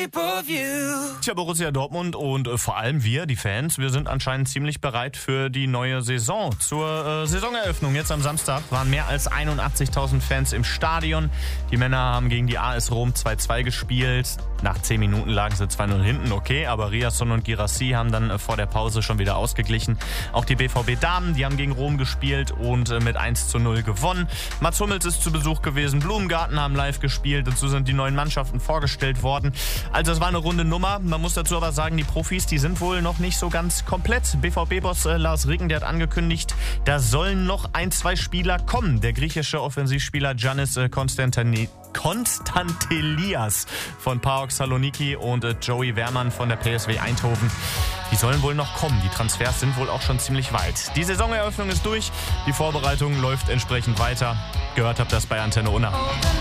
Tja, Borussia Dortmund und vor allem wir, die Fans, wir sind anscheinend ziemlich bereit für die neue Saison. Zur Saisoneröffnung jetzt am Samstag waren mehr als 81.000 Fans im Stadion. Die Männer haben gegen die AS Rom 2-2 gespielt. Nach 10 Minuten lagen sie 2-0 hinten, okay, aber Riasson und Guirassy haben dann vor der Pause schon wieder ausgeglichen. Auch die BVB-Damen, die haben gegen Rom gespielt und mit 1-0 gewonnen. Mats Hummels ist zu Besuch gewesen, Blumengarten haben live gespielt, dazu sind die neuen Mannschaften vorgestellt worden. Also es war eine runde Nummer. Man muss dazu aber sagen, die Profis, die sind wohl noch nicht so ganz komplett. BVB-Boss Lars Ricken, der hat angekündigt, da sollen noch 1-2 Spieler kommen. Der griechische Offensivspieler Giannis Konstantelias von PAOK Saloniki und Joey Wehrmann von der PSV Eindhoven. Die sollen wohl noch kommen. Die Transfers sind wohl auch schon ziemlich weit. Die Saisoneröffnung ist durch. Die Vorbereitung läuft entsprechend weiter. Gehört habt das bei Antenne Unna.